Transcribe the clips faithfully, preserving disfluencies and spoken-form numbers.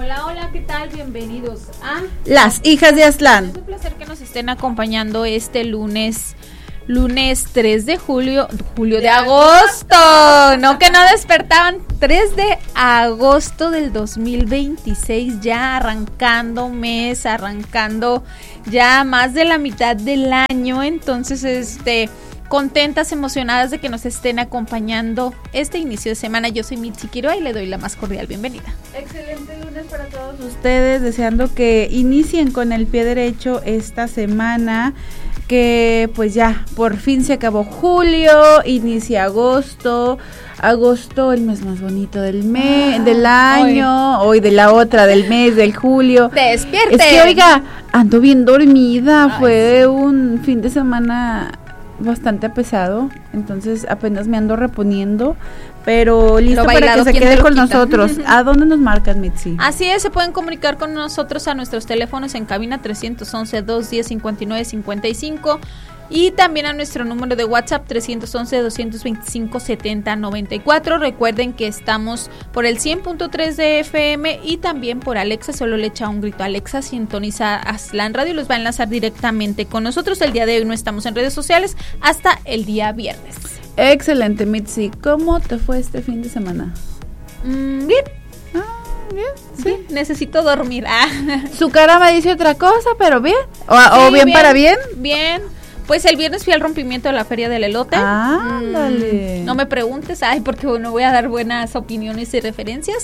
Hola, hola, ¿qué tal? Bienvenidos a Las Hijas de Aztlán. Es un placer que nos estén acompañando este lunes, lunes tres de julio, julio de, de agosto. agosto, no que no despertaban, tres de agosto del dos mil veintiséis, ya arrancando mes, arrancando ya más de la mitad del año, entonces este... contentas, emocionadas de que nos estén acompañando este inicio de semana. Yo soy Mitzi Quiroa y le doy la más cordial bienvenida. Excelente lunes para todos ustedes, deseando que inicien con el pie derecho esta semana, que pues ya por fin se acabó julio, inicia agosto, agosto el mes más bonito del mes, ah, del año, hoy. hoy de la otra, del mes, del julio. ¡Despierte! Es que oiga, ando bien dormida, Ay, fue sí. un fin de semana bastante pesado, entonces apenas me ando reponiendo, pero listo para que se quede con nosotros. ¿A dónde nos marcan, Mitzi? Así es, se pueden comunicar con nosotros a nuestros teléfonos en cabina trescientos once, doscientos diez, cincuenta y nueve cincuenta y cinco y también a nuestro número de WhatsApp trescientos once, doscientos veinticinco, setenta noventa y cuatro. Recuerden que estamos por el cien punto tres de F M y también por Alexa. Solo le echa un grito a Alexa, sintoniza Aztlán Radio y los va a enlazar directamente con nosotros. El día de hoy no estamos en redes sociales hasta el día viernes. Excelente, Mitzi. ¿Cómo te fue este fin de semana? Mm, bien. Ah, bien, sí. Bien, necesito dormir. Ah. Su cara me dice otra cosa, pero bien. O, sí, o bien, bien para bien. Bien. Pues el viernes fui al rompimiento de la Feria del Elote. Ah, dale. Mm, no me preguntes, ay, porque no voy a dar buenas opiniones y referencias,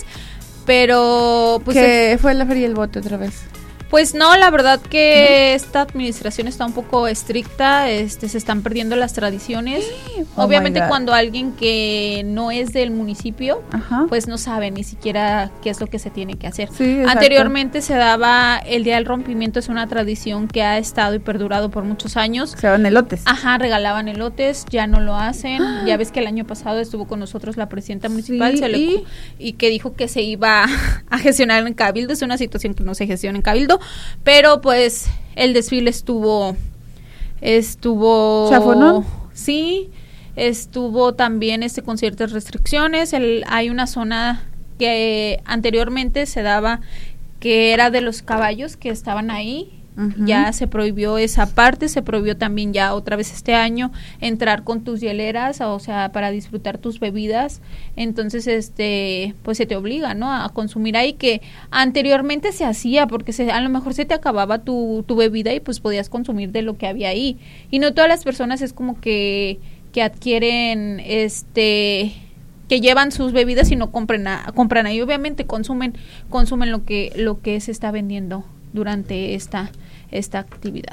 pero pues ¿qué el, fue la Feria del Bote otra vez? Pues no, la verdad que esta administración está un poco estricta, este, se están perdiendo las tradiciones. Oh, obviamente cuando alguien que no es del municipio, Ajá. pues no sabe ni siquiera qué es lo que se tiene que hacer. Sí, anteriormente se daba el Día del Rompimiento, es una tradición que ha estado y perdurado por muchos años. Se daban elotes. Ajá, regalaban elotes, ya no lo hacen. Ah. Ya ves que el año pasado estuvo con nosotros la presidenta municipal sí, se le, y... y que dijo que se iba a gestionar en Cabildo. Es una situación que no se gestiona en Cabildo. Pero pues el desfile estuvo estuvo ¿Chafonón? Sí, estuvo también este con ciertas restricciones. El, hay una zona que anteriormente se daba que era de los caballos que estaban ahí. Uh-huh. Ya se prohibió esa parte, se prohibió también ya otra vez este año entrar con tus hieleras, o sea, para disfrutar tus bebidas. Entonces, este, pues se te obliga, ¿no? A consumir ahí, que anteriormente se hacía porque se, a lo mejor se te acababa tu, tu bebida y pues podías consumir de lo que había ahí. Y no todas las personas es como que, que adquieren, este... que llevan sus bebidas y no compren a, compran ahí, obviamente consumen consumen lo que lo que se está vendiendo durante esta esta actividad.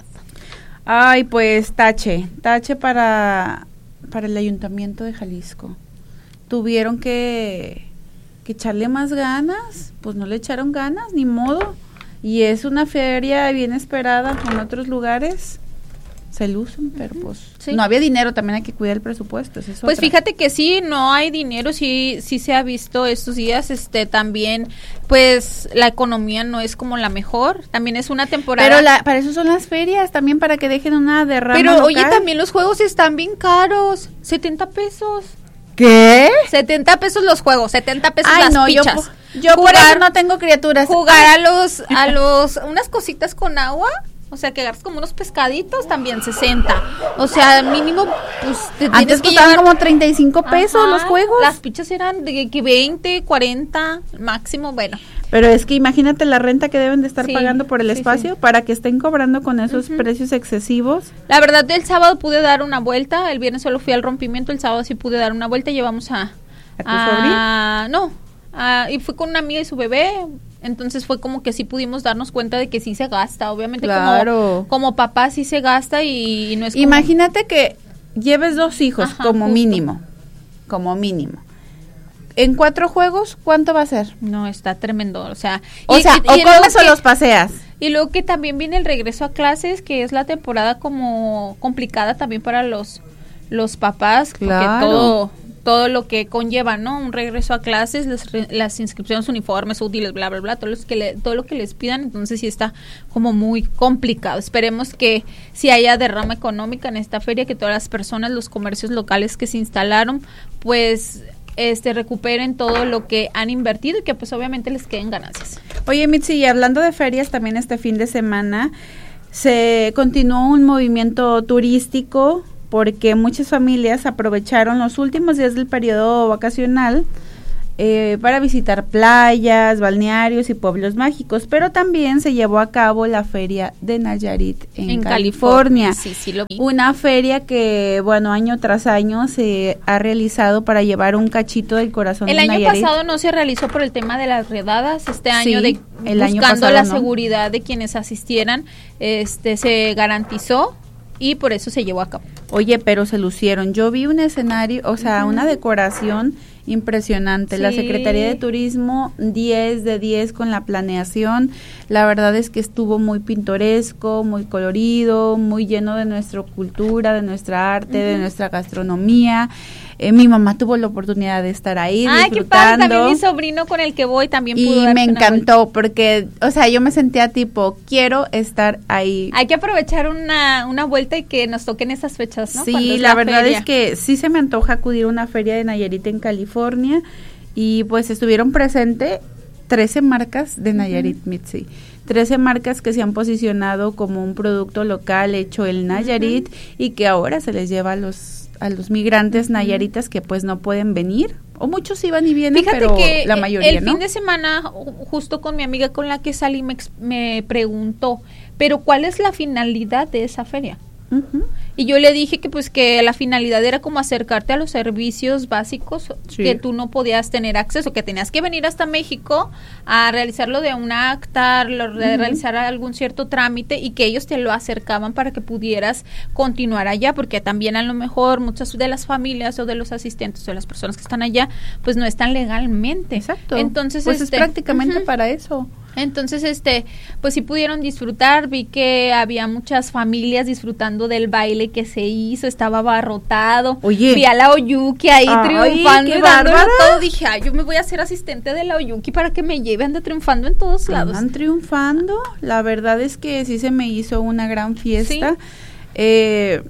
Ay, pues tache, tache para para el Ayuntamiento de Jalisco. Tuvieron que que echarle más ganas, pues no le echaron ganas, ni modo. Y es una feria bien esperada en otros lugares. Se lucen, pero pues sí. No había dinero, también hay que cuidar el presupuesto. Es pues otra. Fíjate que sí, no hay dinero, sí sí se ha visto estos días, este también, pues la economía no es como la mejor, también es una temporada. Pero la, para eso son las ferias, también para que dejen una derrama Pero local. Oye, también los juegos están bien caros, setenta pesos. ¿Qué? setenta pesos los juegos, setenta pesos Ay, las no, pichas. Yo, yo jugar, por eso no tengo criaturas. Jugar Ay. a los, a los, unas cositas con agua. O sea, que agarras como unos pescaditos, también sesenta. O sea, mínimo, pues te Antes tienes que costaban llevar como treinta y cinco pesos. Ajá, los juegos. Las pichas eran de que veinte, cuarenta, máximo, bueno. Pero es que imagínate la renta que deben de estar sí, pagando por el sí, espacio sí. para que estén cobrando con esos uh-huh. precios excesivos. La verdad, el sábado pude dar una vuelta, el viernes solo fui al rompimiento, el sábado sí pude dar una vuelta, llevamos a... ¿A tu sobrina? No, a, y fui con una amiga y su bebé. Entonces fue como que sí pudimos darnos cuenta de que sí se gasta, obviamente claro. como, como papá sí se gasta y, y no es como... Imagínate que lleves dos hijos. Ajá, como justo. mínimo, como mínimo. En cuatro juegos, ¿cuánto va a ser? No, está tremendo, o sea... O y, sea, y, o y comes o que, los paseas. Y luego que también viene el regreso a clases, que es la temporada como complicada también para los, los papás, claro. porque todo... todo lo que conlleva, ¿no? Un regreso a clases, las, las inscripciones, uniformes, útiles, bla, bla, bla, todo lo que le, todo lo que les pidan, entonces sí está como muy complicado. Esperemos que si haya derrama económica en esta feria, que todas las personas, los comercios locales que se instalaron, pues este recuperen todo lo que han invertido y que pues obviamente les queden ganancias. Oye, Mitzi, y hablando de ferias, también este fin de semana se continuó un movimiento turístico porque muchas familias aprovecharon los últimos días del periodo vacacional Eh, para visitar playas, balnearios y pueblos mágicos, pero también se llevó a cabo la feria de Nayarit en, en California, California. Sí, sí lo vi. Una feria que, bueno, año tras año se ha realizado para llevar un cachito del corazón el de Nayarit. El año pasado no se realizó por el tema de las redadas, este año sí, de el buscando año la no. seguridad de quienes asistieran, este se garantizó y por eso se llevó a cabo. Oye, pero se lucieron. Yo vi un escenario, o sea, uh-huh. una decoración impresionante. Sí. La Secretaría de Turismo, diez de diez con la planeación. La verdad es que estuvo muy pintoresco, muy colorido, muy lleno de nuestra cultura, de nuestra arte, uh-huh. de nuestra gastronomía. Eh, mi mamá tuvo la oportunidad de estar ahí Ay, disfrutando. Qué padre, también mi sobrino con el que voy también pudo y darse me una encantó vuelta. Porque, o sea, yo me sentía tipo, quiero estar ahí. Hay que aprovechar una, una vuelta y que nos toquen esas fechas, ¿no? Sí, la, la verdad feria. Es que sí se me antoja acudir a una feria de Nayarit en California y pues estuvieron presentes trece marcas de Nayarit, uh-huh. Mitzi. trece marcas que se han posicionado como un producto local hecho en Nayarit uh-huh. y que ahora se les lleva a los a los migrantes uh-huh. nayaritas que pues no pueden venir, o muchos iban y vienen, Fíjate pero que la mayoría el no. fin de semana, justo con mi amiga con la que salí, me, me preguntó, pero ¿cuál es la finalidad de esa feria? Uh-huh. Y yo le dije que pues que la finalidad era como acercarte a los servicios básicos sí. que tú no podías tener acceso, que tenías que venir hasta México a realizarlo de un acta, lo, de uh-huh. realizar algún cierto trámite y que ellos te lo acercaban para que pudieras continuar allá, porque también a lo mejor muchas de las familias o de los asistentes o de las personas que están allá pues no están legalmente. Exacto. Entonces pues este, es prácticamente uh-huh. para eso. Entonces, este, pues sí pudieron disfrutar, vi que había muchas familias disfrutando del baile que se hizo, estaba abarrotado. Oye. Vi a la Oyuki ahí ay, triunfando qué y dándolo bárbara. todo. Dije, ay, yo me voy a hacer asistente de la Oyuki para que me lleve, ande triunfando en todos lados. Andan triunfando, la verdad es que sí se me hizo una gran fiesta. ¿Sí? Eh,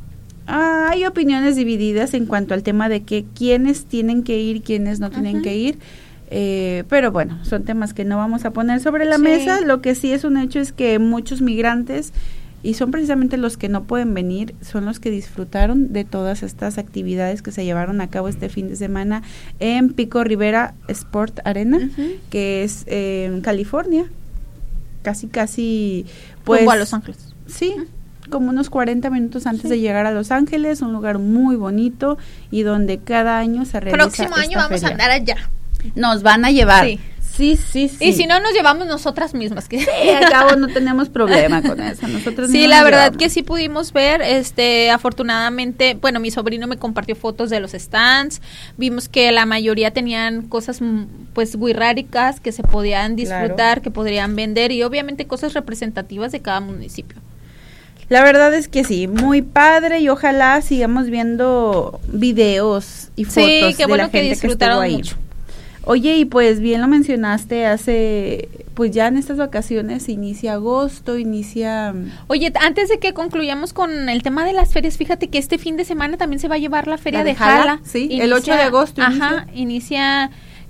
ah, hay opiniones divididas en cuanto al tema de que quiénes tienen que ir, quiénes no tienen uh-huh. que ir. Eh, pero bueno, son temas que no vamos a poner sobre la sí. mesa. Lo que sí es un hecho es que muchos migrantes, y son precisamente los que no pueden venir, son los que disfrutaron de todas estas actividades que se llevaron a cabo este fin de semana en Pico Rivera Sport Arena, uh-huh. que es eh, en California, casi casi pues rumbo a Los Ángeles. Sí, uh-huh. como unos cuarenta minutos antes sí. de llegar a Los Ángeles, un lugar muy bonito y donde cada año se realiza próximo año esta vamos feria. a andar allá. Nos van a llevar. Sí. Sí, sí, sí. Y si no, nos llevamos nosotras mismas. Que sí, al cabo no tenemos problema con eso. Nosotros sí, la verdad llevamos. Que sí pudimos ver, este, afortunadamente, bueno, mi sobrino me compartió fotos de los stands, vimos que la mayoría tenían cosas, pues, guirráricas que se podían disfrutar, claro. que podrían vender y obviamente cosas representativas de cada municipio. La verdad es que sí, muy padre y ojalá sigamos viendo videos y fotos sí, qué de bueno la gente que disfrutaron que estuvo ahí. Mucho. Oye, y pues bien lo mencionaste, hace, pues ya en estas vacaciones inicia agosto, inicia... Oye, antes de que concluyamos con el tema de las ferias, fíjate que este fin de semana también se va a llevar la feria la de, de Jala. Jala. Sí, inicia, el ocho de agosto. Ajá, inicia. inicia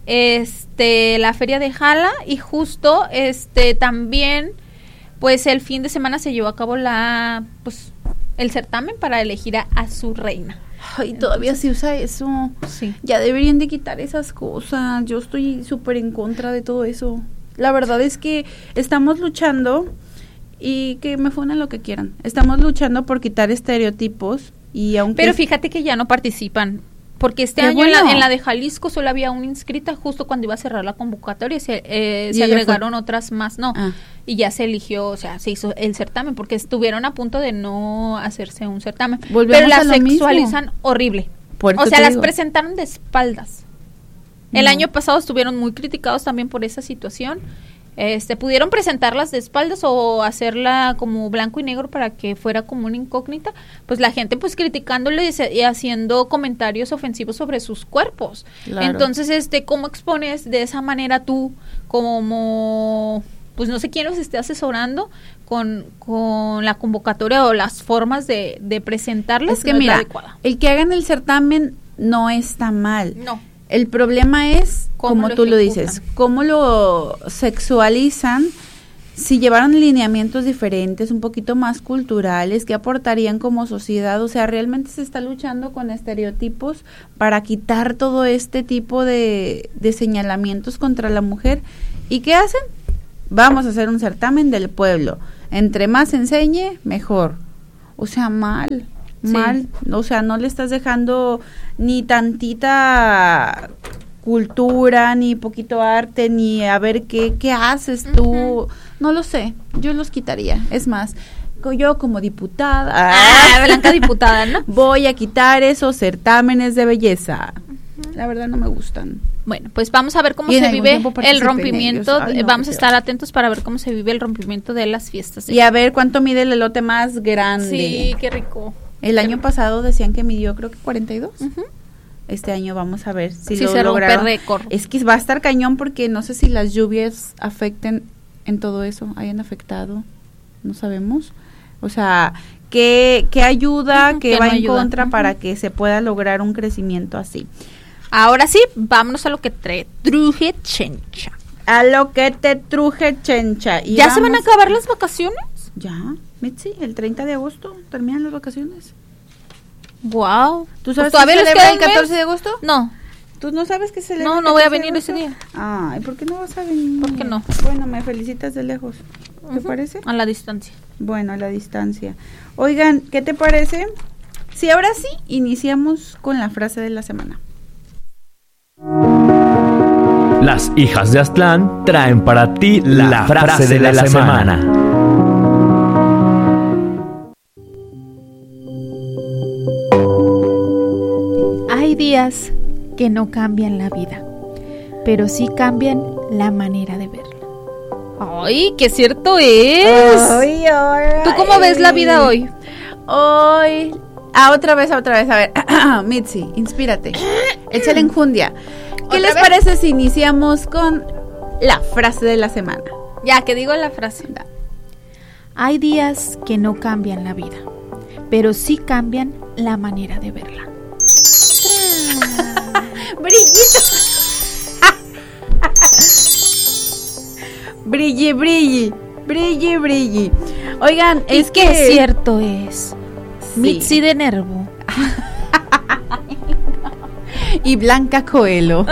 este la feria de Jala y justo este también, pues el fin de semana se llevó a cabo la, pues el certamen para elegir a, a su reina. Ay, todavía Entonces, se usa eso. Sí. Ya deberían de quitar esas cosas. Yo estoy súper en contra de todo eso. La verdad es que estamos luchando y que me funen lo que quieran. Estamos luchando por quitar estereotipos y aunque... Pero fíjate que ya no participan. Porque este Qué año bueno. en, la, en la de Jalisco solo había una inscrita justo cuando iba a cerrar la convocatoria. Se, eh, se agregaron fue? otras más, no. Ah. Y ya se eligió, o sea, se hizo el certamen porque estuvieron a punto de no hacerse un certamen. Volvemos pero las a lo sexualizan mismo. horrible. O sea, las digo. presentaron de espaldas. No. El año pasado estuvieron muy criticados también por esa situación. Este, pudieron presentarlas de espaldas o hacerla como blanco y negro para que fuera como una incógnita, pues la gente pues criticándole y haciendo comentarios ofensivos sobre sus cuerpos. Claro. Entonces, este, ¿cómo expones de esa manera tú como, pues no sé quién los esté asesorando con, con la convocatoria o las formas de, de presentarlas? Es que no mira, es la adecuada. El que hagan el certamen no está mal. No. El problema es, como tú lo ejecutan? dices, cómo lo sexualizan. Si llevaron lineamientos diferentes, un poquito más culturales, ¿qué aportarían como sociedad? O sea, realmente se está luchando con estereotipos para quitar todo este tipo de, de señalamientos contra la mujer. ¿Y qué hacen? Vamos a hacer un certamen del pueblo. Entre más enseñe, mejor. O sea, mal, sí. mal. O sea, no le estás dejando ni tantita cultura, ni poquito arte, ni a ver qué, qué haces tú. Uh-huh. No lo sé, yo los quitaría. Es más, yo como diputada, ah, blanca diputada, ¿no? Voy a quitar esos certámenes de belleza. Uh-huh. La verdad no me gustan. Bueno, pues vamos a ver cómo se vive el rompimiento. Ay, no, vamos a estar atentos para ver cómo se vive el rompimiento de las fiestas. Y a ver cuánto mide el elote más grande. Sí, qué rico. El qué año rico. pasado decían que midió creo que cuarenta y dos. Uh-huh. Este año vamos a ver si sí lo se lograron. Rompe récord. Es que va a estar cañón porque no sé si las lluvias afecten en todo eso, hayan afectado, no sabemos. O sea, ¿qué, qué ayuda, uh-huh, qué va no en ayuda? contra uh-huh. para que se pueda lograr un crecimiento así? Ahora sí, vámonos a lo que te truje chencha. A lo que te truje chencha. Y ¿Ya se van a acabar las vacaciones? Ya, Mitzi, el treinta de agosto terminan las vacaciones. Wow. ¿Tú sabes pues que se celebra el catorce de agosto? No. ¿Tú no sabes que se celebra? No, no voy a venir ese día. Ay, ¿por qué no vas a venir? ¿Por qué no? Bueno, me felicitas de lejos. ¿Te uh-huh. parece? A la distancia. Bueno, a la distancia. Oigan, ¿qué te parece? Si ahora sí, iniciamos con la frase de la semana. Las hijas de Aztlán traen para ti la, la frase, frase de la, de la semana. semana. Hay días que no cambian la vida, pero sí cambian la manera de verla. ¡Ay, qué cierto es! Ay, ay, ¿Tú cómo ves la vida hoy? Hoy... Ah, otra vez, otra vez. A ver, Mitzi, inspírate. Échale enjundia. ¿Qué les vez? parece si iniciamos con la frase de la semana? Ya, que digo la frase. Da. Hay días que no cambian la vida, pero sí cambian la manera de verla. Brillito. Brilli, brilli. Brilli, brilli. Oigan, ¿y es qué que cierto es? Sí. Mitzi de Nervo. Y Blanca Coelho.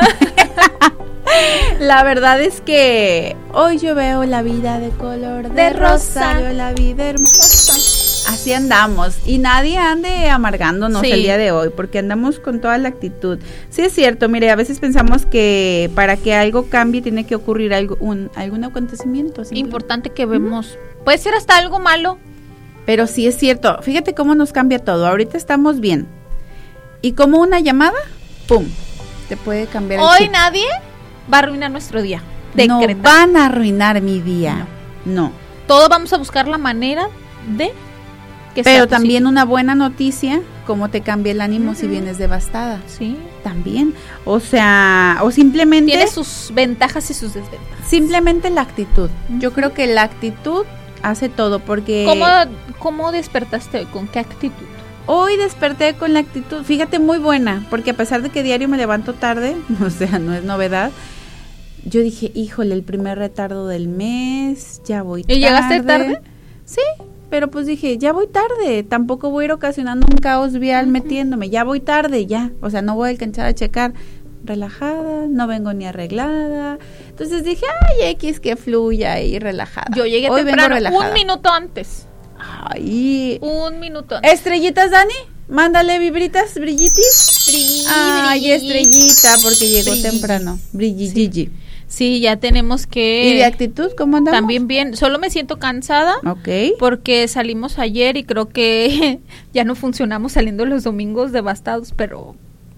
La verdad es que hoy yo veo la vida de color de, de rosa, veo la vida hermosa. Así andamos y nadie ande amargándonos sí. el día de hoy porque andamos con toda la actitud. Sí es cierto, mire, a veces pensamos que para que algo cambie tiene que ocurrir algo, un, algún acontecimiento. Importante que vemos, ¿Mm? puede ser hasta algo malo. Pero sí es cierto, fíjate cómo nos cambia todo. Ahorita estamos bien y como una llamada, ¡pum!, te puede cambiar el Hoy chip. Nadie va a arruinar nuestro día. Decreta. No van a arruinar mi día, no. no. Todos vamos a buscar la manera de que Pero sea también una buena noticia, cómo te cambia el ánimo uh-huh. si vienes devastada. Sí. También, o sea, o simplemente... Tiene sus ventajas y sus desventajas. Simplemente la actitud. Uh-huh. Yo creo que la actitud hace todo porque... ¿Cómo, cómo despertaste hoy? ¿Con qué actitud? Hoy desperté con la actitud, fíjate, muy buena, porque a pesar de que diario me levanto tarde, o sea, no es novedad, yo dije, híjole, el primer retardo del mes, ya voy tarde. ¿Y llegaste tarde? Sí, pero pues dije, ya voy tarde, tampoco voy a ir ocasionando un caos vial uh-huh. metiéndome, ya voy tarde, ya, o sea, no voy a alcanzar a checar, relajada, no vengo ni arreglada, entonces dije, ay, X, que fluya y relajada. Yo llegué Hoy temprano, un minuto antes. Ay. Un minuto antes. ¿Estrellitas, Dani? Mándale vibritas, brillitis. Brilli, Ay, brilli. Estrellita, porque llegó Brilli. temprano. Brilli, sí. Gigi. Sí, ya tenemos que... ¿Y de actitud cómo andamos? También bien, solo me siento cansada. Ok. Porque salimos ayer y creo que ya no funcionamos saliendo los domingos devastados, pero...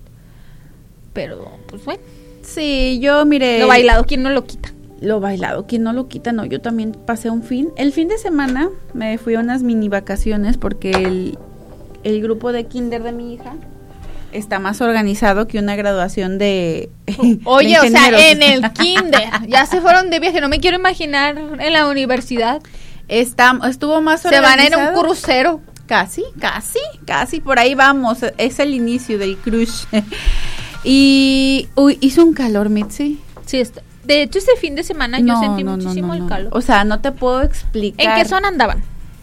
Pero, pues bueno. Sí, yo miré... Lo bailado, ¿quién no lo quita? Lo bailado, ¿quién no lo quita? No, yo también pasé un fin. El fin de semana me fui a unas mini vacaciones porque el, el grupo de kinder de mi hija está más organizado que una graduación de Oye, de o sea, en el kinder ya se fueron de viaje, no me quiero imaginar en la universidad. Está, estuvo más se organizado. Se van a ir a un crucero. Casi, casi, casi por ahí vamos, es el inicio del cruise. Y uy, hizo un calor, Mitzi. Sí, está. De hecho, este fin de semana No, yo sentí no, no, muchísimo no, el no. calor. O sea, no te puedo explicar. ¿En qué zona andaban?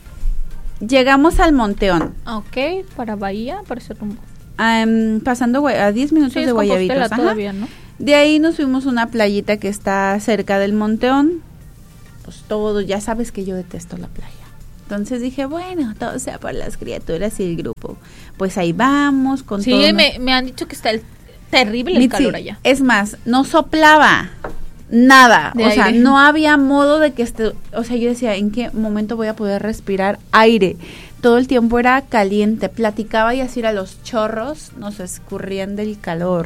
Llegamos al Monteón, Ok, para Bahía, para ese rumbo. am, pasando Gua- a diez minutos Sí, es de Guayabitos. Compostela ajá. todavía, ¿no? De ahí nos fuimos a una playita que está cerca del Monteón. Pues todo, ya sabes que yo detesto la playa. Entonces dije, bueno, todo sea por las criaturas y el grupo. Pues ahí vamos con Sí, todo. me, me han dicho que está el, terrible el Mitzi, calor allá. Es más, no soplaba nada. De o sea, aire. no había modo de que esté. O sea, yo decía, ¿en qué momento voy a poder respirar aire? Todo el tiempo era caliente. Platicaba y así era, los chorros nos escurrían del calor.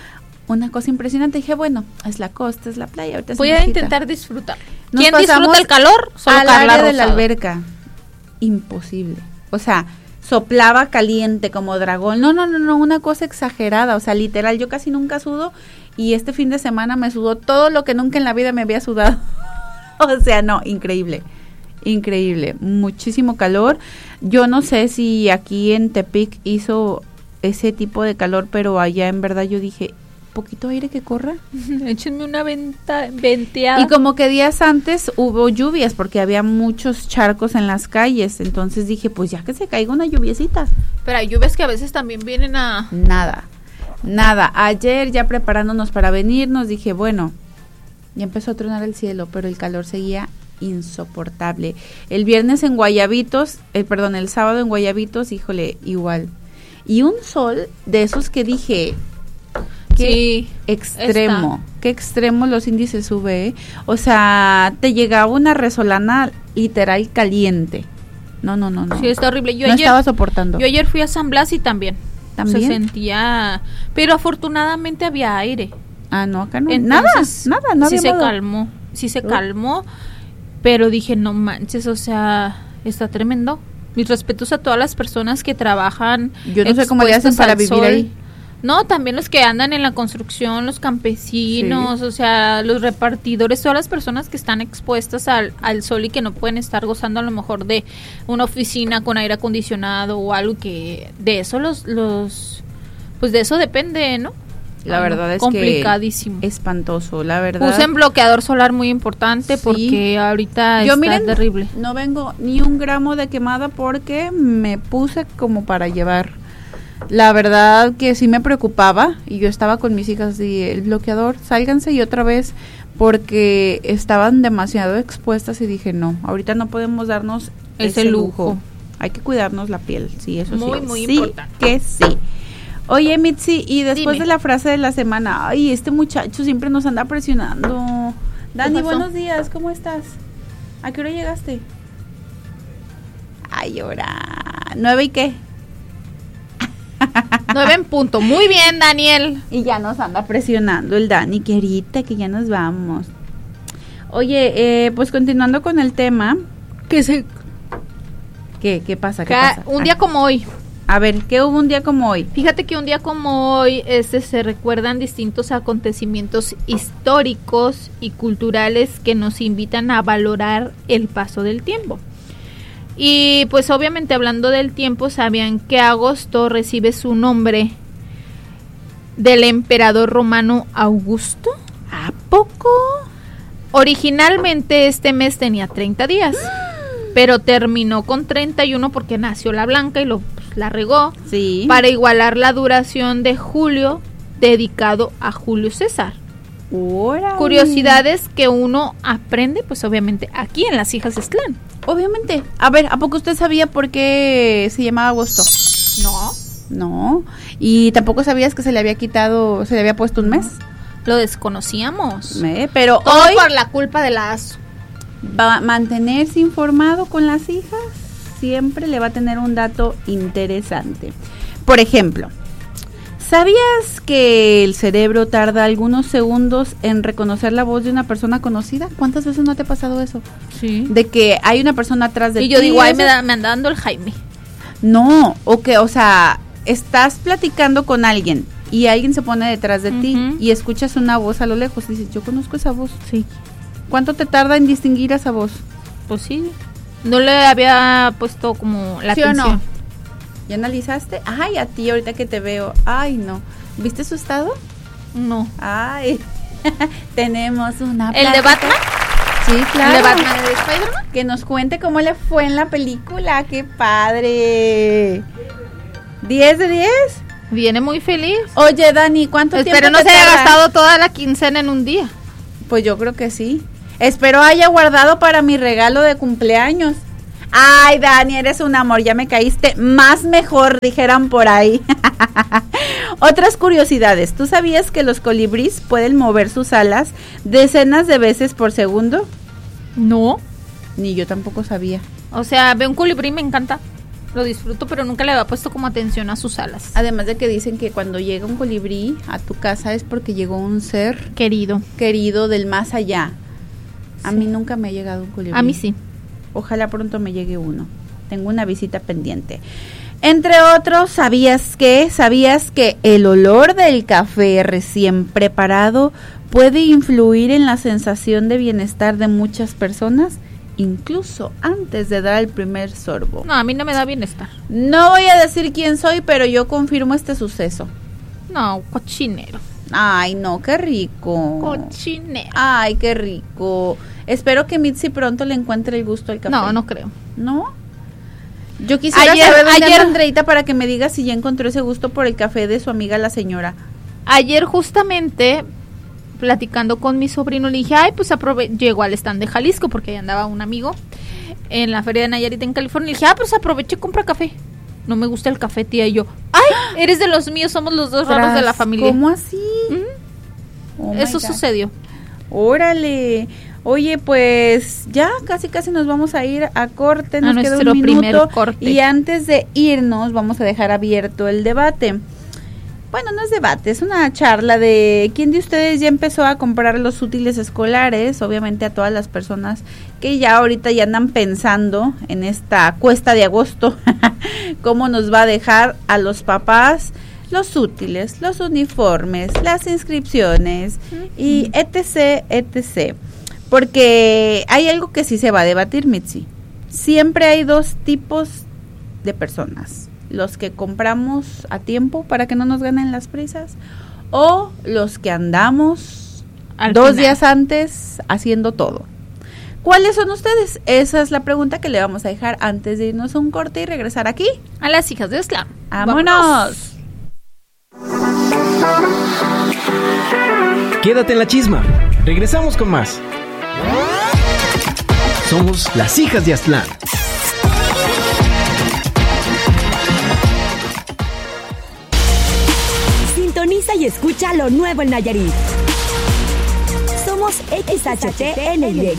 Una cosa impresionante. Dije, bueno, es la costa, es la playa. Ahorita se Voy me a quita. intentar disfrutar. Nos ¿Quién pasamos disfruta el calor? Solo al Carla área de la Rosado. alberca. Imposible. O sea, soplaba caliente como dragón. No, no, no, no, una cosa exagerada. O sea, literal, yo casi nunca sudo y este fin de semana me sudó todo lo que nunca en la vida me había sudado. O sea, no, increíble. Increíble. Muchísimo calor. Yo no sé si aquí en Tepic hizo ese tipo de calor, pero allá en verdad yo dije, poquito aire que corra. Échenme una venta, venteada. Y como que días antes hubo lluvias porque había muchos charcos en las calles, entonces dije, pues ya que se caiga una lluviecita. Pero hay lluvias que a veces también vienen a... Nada, nada. Ayer ya preparándonos para venirnos dije, bueno, ya empezó a tronar el cielo, pero el calor seguía insoportable. El viernes en Guayabitos, eh, perdón, el sábado en Guayabitos, híjole, igual. Y un sol de esos que dije... Qué Sí, extremo, qué extremo los índices sube, ¿eh? O sea, te llegaba una resolana literal caliente. No, no, no, no. sí, está horrible. Yo no ayer, estaba soportando. yo ayer fui a San Blas y también. ¿También? Se sentía... Pero afortunadamente había aire. Ah, no, acá no. Entonces, nada, nada, no sí había se modo. calmó, sí se Oh. calmó, pero dije, no manches, o sea, está tremendo. Mis respetos a todas las personas que trabajan. Yo no sé cómo le hacen expuestas para al vivir sol. ahí. No, también los que andan en la construcción, los campesinos, Sí. o sea, los repartidores, todas las personas que están expuestas al, al sol y que no pueden estar gozando a lo mejor de una oficina con aire acondicionado o algo que de eso los, los pues de eso depende, ¿no? La Ah, verdad no, es complicadísimo. que espantoso, la verdad. Usen bloqueador solar muy importante Sí. porque ahorita Yo está miren, terrible. no vengo ni un gramo de quemada porque me puse como para llevar. La verdad que sí me preocupaba y yo estaba con mis hijas y el bloqueador, sálganse y otra vez porque estaban demasiado expuestas y dije no, ahorita no podemos darnos Ese ese lujo. lujo. Hay que cuidarnos la piel, sí, eso sí. Muy, muy sí importante. que sí. Oye, Mitzi, y después Dime. de la frase de la semana, ay, este muchacho siempre nos anda presionando. Dani, pasó? buenos días, ¿cómo estás? ¿A qué hora llegaste? Ay, ahora, ¿nueve y qué? Nueve en punto. Muy bien, Daniel. Y ya nos anda presionando el Dani, que ahorita que ya nos vamos. Oye, eh, pues continuando con el tema, Que se ¿qué, qué pasa? ¿Qué que pasa? un día Ah, como hoy. a ver, ¿qué hubo un día como hoy? Fíjate que un día como hoy este se recuerdan distintos acontecimientos históricos y culturales que nos invitan a valorar el paso del tiempo. Y pues obviamente hablando del tiempo, sabían que agosto recibe su nombre del emperador romano Augusto. ¿A poco? Originalmente este mes tenía treinta días, pero terminó con treinta y uno porque nació la Blanca y lo pues, la regó Sí. para igualar la duración de julio dedicado a Julio César. Órale. Curiosidades que uno aprende pues obviamente aquí en Las Hijas de Aztlán. Obviamente. A ver, ¿a poco usted sabía por qué se llamaba agosto? No, No. ¿Y tampoco sabías que se le había quitado, se le había puesto un mes? lo desconocíamos. Eh, Pero Todo hoy por la culpa de las... va a mantenerse informado con las hijas, siempre le va a tener un dato interesante. Por ejemplo, ¿sabías que el cerebro tarda algunos segundos en reconocer la voz de una persona conocida? ¿Cuántas veces no te ha pasado eso? Sí. De que hay una persona atrás de ti. Y yo digo, ay, eso- me, da, me anda dando el Jaime. No, o que, o sea, estás platicando con alguien y alguien se pone detrás de ti Ujú. y escuchas una voz a lo lejos y dices, yo conozco esa voz. Sí. ¿Cuánto te tarda en distinguir esa voz? Pues sí. No le había puesto como la ¿Sí o atención. no? ¿Ya analizaste? Ay, a ti ahorita que te veo. Ay, no. ¿Viste su estado? No. Ay, tenemos una ¿El de Batman? Sí, claro. ¿El de Batman de Spider-Man? Que nos cuente cómo le fue en la película. ¡Qué padre! ¿diez de diez? Viene muy feliz. Oye, Dani, ¿cuánto Espero tiempo no te se haya tarda? gastado toda la quincena en un día. Pues yo creo que sí. Espero haya guardado para mi regalo de cumpleaños. Ay, Dani, eres un amor, ya me caíste más mejor, dijeran por ahí. Otras curiosidades, ¿tú sabías que los colibríes pueden mover sus alas decenas de veces por segundo? No. Ni yo tampoco sabía. O sea, veo un colibrí, me encanta. Lo disfruto, pero nunca le había puesto como atención a sus alas. Además de que dicen que cuando llega un colibrí a tu casa es porque llegó un ser Querido. querido del más allá. A Sí. mí nunca me ha llegado un colibrí. A mí sí. Ojalá pronto me llegue uno. Tengo una visita pendiente. Entre otros, ¿sabías que? ¿Sabías que el olor del café recién preparado puede influir en la sensación de bienestar de muchas personas? Incluso antes de dar el primer sorbo. No, a mí no me da bienestar. No voy a decir quién soy, pero yo confirmo este suceso. No, cochinero. Ay, no, qué rico. Cochinero. Ay, qué rico. Espero que Mitzi pronto le encuentre el gusto al café. No, no creo. ¿No? Yo quisiera Ayer- saber dónde ayer- anda Andreita para que me diga si ya encontró ese gusto por el café de su amiga la señora. Ayer justamente, platicando con mi sobrino, le dije, ay, pues aprove llegó al stand de Jalisco, porque ahí andaba un amigo en la feria de Nayarit en California. Le dije, ah, pues aproveche y compra café. No me gusta el café, tía. Y yo, ay, eres de los míos, somos los dos raros de la familia. ¿Cómo así? ¿Mm? Oh my Eso God. sucedió. Órale. Oye, pues ya casi casi nos vamos a ir a corte, A nos queda nuestro un primer minuto corte. y antes de irnos vamos a dejar abierto el debate. Bueno, no es debate, es una charla de quién de ustedes ya empezó a comprar los útiles escolares, obviamente a todas las personas que ya ahorita ya andan pensando en esta cuesta de agosto, cómo nos va a dejar a los papás los útiles, los uniformes, las inscripciones y etc, etcétera. Porque hay algo que sí se va a debatir, Mitzi. Siempre hay dos tipos de personas. Los que compramos a tiempo para que no nos ganen las prisas o los que andamos Al dos final. días antes haciendo todo. ¿Cuáles son ustedes? Esa es la pregunta que le vamos a dejar antes de irnos a un corte y regresar aquí. A las hijas de Islam. ¡Vámonos! Quédate en la chisma. Regresamos con más. Somos las hijas de Aztlán. Sintoniza y escucha lo nuevo en Nayarit. Somos X H T N Y.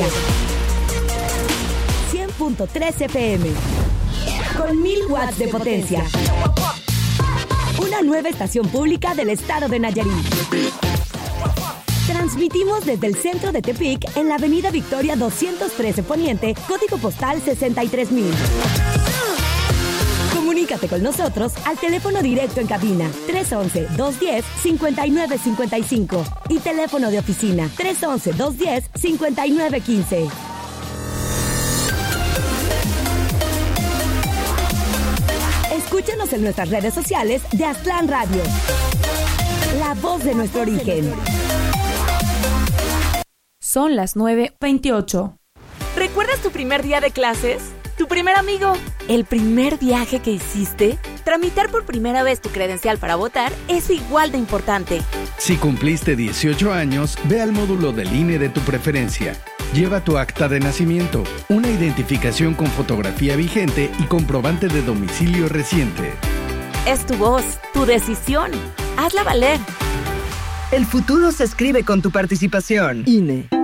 cien punto tres F M. Con mil watts de potencia. Una nueva estación pública del estado de Nayarit. Transmitimos desde el centro de Tepic en la avenida Victoria doscientos trece Poniente, código postal sesenta y tres mil. Comunícate con nosotros al teléfono directo en cabina tres once, dos diez, cincuenta y nueve cincuenta y cinco y teléfono de oficina tres once, dos diez, cincuenta y nueve quince. Escúchanos en nuestras redes sociales de Aztlán Radio. La voz de nuestro origen. Son las nueve veintiocho. ¿Recuerdas tu primer día de clases? ¿Tu primer amigo? ¿El primer viaje que hiciste? Tramitar por primera vez tu credencial para votar es igual de importante. Si cumpliste dieciocho años, ve al módulo del I N E de tu preferencia. Lleva tu acta de nacimiento, una identificación con fotografía vigente y comprobante de domicilio reciente. Es tu voz, tu decisión. Hazla valer. El futuro se escribe con tu participación. I N E.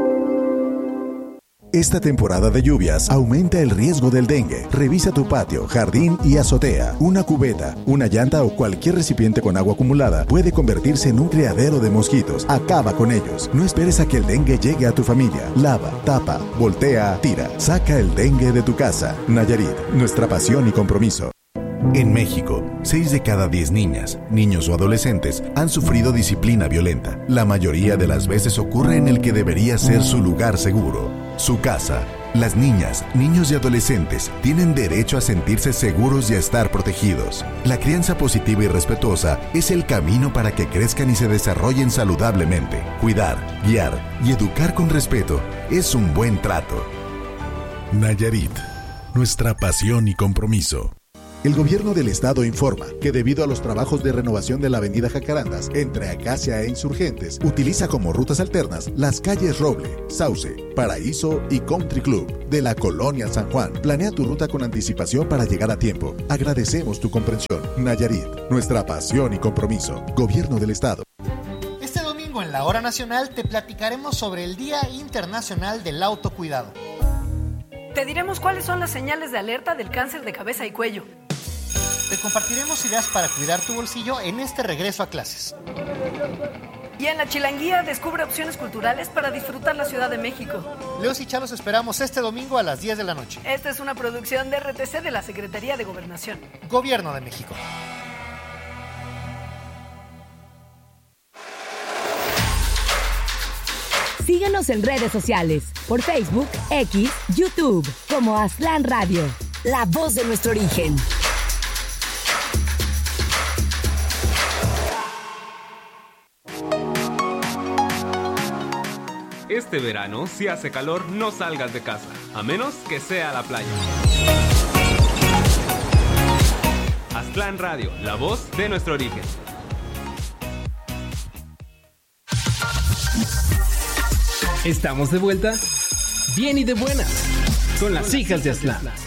Esta temporada de lluvias aumenta el riesgo del dengue. Revisa tu patio, jardín y azotea. Una cubeta, una llanta o cualquier recipiente con agua acumulada puede convertirse en un criadero de mosquitos. Acaba con ellos. No esperes a que el dengue llegue a tu familia. Lava, tapa, voltea, tira. Saca el dengue de tu casa. Nayarit, nuestra pasión y compromiso. En México, seis de cada diez niñas, niños o adolescentes han sufrido disciplina violenta. La mayoría de las veces ocurre en el que debería ser su lugar seguro, su casa. Las niñas, niños y adolescentes tienen derecho a sentirse seguros y a estar protegidos. La crianza positiva y respetuosa es el camino para que crezcan y se desarrollen saludablemente. Cuidar, guiar y educar con respeto es un buen trato. Nayarit, nuestra pasión y compromiso. El gobierno del estado informa que debido a los trabajos de renovación de la avenida Jacarandas entre Acacia e Insurgentes, utiliza como rutas alternas las calles Roble, Sauce, Paraíso y Country Club de la Colonia San Juan. Planea tu ruta con anticipación para llegar a tiempo. Agradecemos tu comprensión. Nayarit, nuestra pasión y compromiso. Gobierno del estado. Este domingo en la Hora Nacional te platicaremos sobre el Día Internacional del Autocuidado. Te diremos cuáles son las señales de alerta del cáncer de cabeza y cuello. Te compartiremos ideas para cuidar tu bolsillo en este regreso a clases. Y en la Chilanguía descubre opciones culturales para disfrutar la Ciudad de México. Leos y Chalos esperamos este domingo a las diez de la noche. Esta es una producción de R T C de la Secretaría de Gobernación. Gobierno de México. Síguenos en redes sociales, por Facebook, X, YouTube, como Aztlán Radio, la voz de nuestro origen. Este verano, si hace calor, no salgas de casa, a menos que sea a la playa. Aztlán Radio, la voz de nuestro origen. Estamos de vuelta, bien y de buenas, con las hijas de Aztlán.